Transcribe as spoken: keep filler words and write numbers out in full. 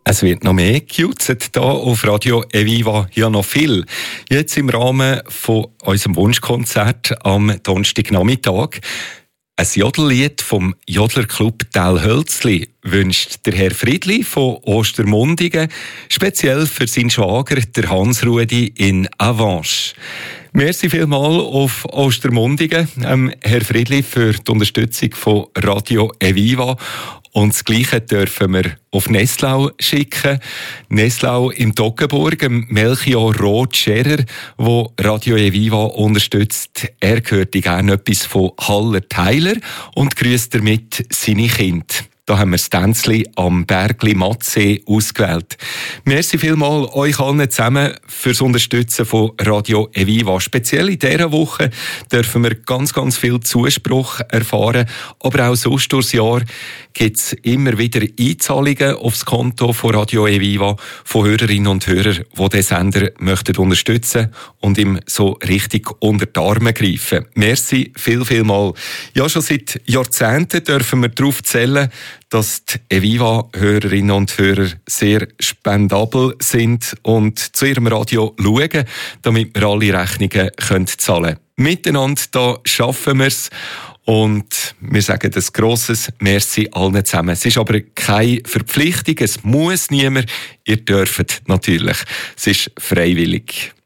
Es wird noch mehr gejutzt hier auf Radio Eviva, ja noch viel. Jetzt im Rahmen von unserem Wunschkonzert am Donnerstagnachmittag. Ein Jodellied vom Jodlerclub Telhölzli wünscht der Herr Friedli von Ostermundigen, speziell für seinen Schwager, der Hans-Rudi in Avanche. Merci vielmals auf Ostermundigen, ähm, Herr Friedli, für die Unterstützung von Radio Eviva. Und das Gleiche dürfen wir auf Nesslau schicken. Nesslau im Toggenburg, Melchior Roth-Scherer, der Radio Eviva unterstützt. Er hört gerne etwas von Haller-Tyler und grüßt damit seine Kinder. Da haben wir das Tänzli am Bergli Matzee ausgewählt. Merci vielmals euch allen zusammen fürs Unterstützen von Radio Eviva. Speziell in dieser Woche dürfen wir ganz, ganz viel Zuspruch erfahren. Aber auch sonst durchs Jahr gibt es immer wieder Einzahlungen aufs Konto von Radio Eviva von Hörerinnen und Hörern, die den Sender möchten unterstützen und ihm so richtig unter die Arme greifen. Merci viel, viel mal. Ja, schon seit Jahrzehnten dürfen wir darauf zählen, dass die Eviva-Hörerinnen und Hörer sehr spendabel sind und zu ihrem Radio schauen, damit wir alle Rechnungen können zahlen können. Miteinander da schaffen wir es. Und wir sagen ein grosses Merci allen zusammen. Es ist aber keine Verpflichtung, es muss niemand. Ihr dürft natürlich. Es ist freiwillig.